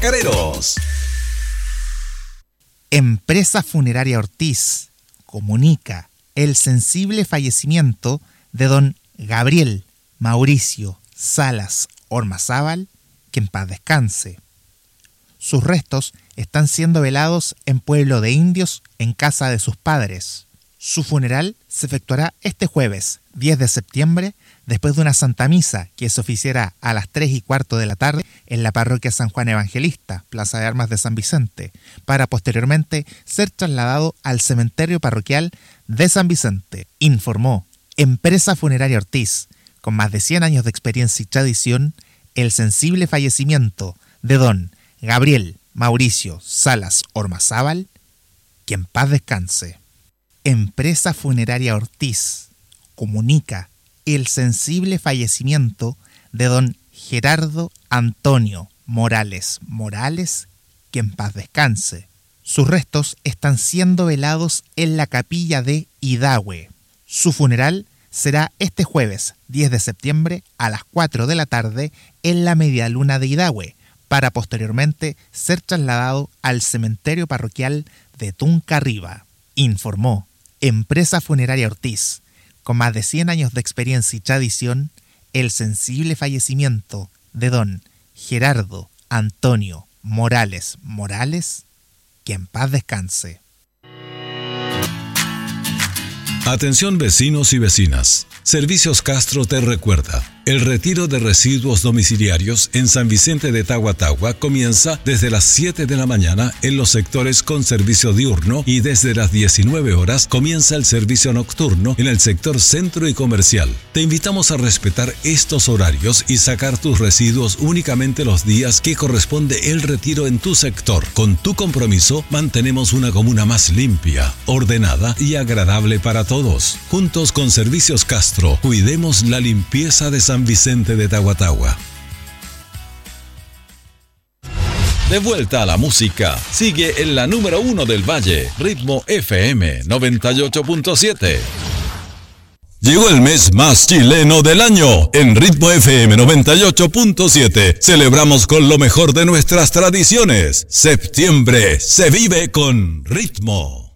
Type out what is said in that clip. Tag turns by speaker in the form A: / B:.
A: Chacareros.
B: Empresa Funeraria Ortiz comunica el sensible fallecimiento de don Gabriel Mauricio Salas Ormazábal, que en paz descanse. Sus restos están siendo velados en Pueblo de Indios, en casa de sus padres. Su funeral se efectuará este jueves, 10 de septiembre, después de una Santa Misa que se oficiará a las 3:15 de la tarde en la parroquia San Juan Evangelista, Plaza de Armas de San Vicente, para posteriormente ser trasladado al cementerio parroquial de San Vicente, informó Empresa Funeraria Ortiz. Con más de 100 años de experiencia y tradición, el sensible fallecimiento de don Gabriel Mauricio Salas Ormazábal, que en paz descanse. Empresa Funeraria Ortiz comunica el sensible fallecimiento de don Gerardo Antonio Morales, que en paz descanse. Sus restos están siendo velados en la capilla de Idahue. Su funeral será este jueves, 10 de septiembre, a las 4 de la tarde en la Medialuna de Idahue, para posteriormente ser trasladado al cementerio parroquial de Tuncarriba, informó Empresa Funeraria Ortiz. Con más de 100 años de experiencia y tradición, el sensible fallecimiento de don Gerardo Antonio Morales, que en paz descanse.
A: Atención vecinos y vecinas. Servicios Castro te recuerda. El retiro de residuos domiciliarios en San Vicente de Tahuatahua comienza desde las 7 de la mañana en los sectores con servicio diurno y desde las 19 horas comienza el servicio nocturno en el sector centro y comercial. Te invitamos a respetar estos horarios y sacar tus residuos únicamente los días que corresponde el retiro en tu sector. Con tu compromiso mantenemos una comuna más limpia, ordenada y agradable para todos. Juntos con Servicios Castro, cuidemos la limpieza de San Vicente de Tahuatahua. De vuelta a la música, sigue en la número 1 del Valle, Ritmo FM 98.7. Llegó el mes más chileno del año. En Ritmo FM 98.7 celebramos con lo mejor de nuestras tradiciones. Septiembre se vive con ritmo.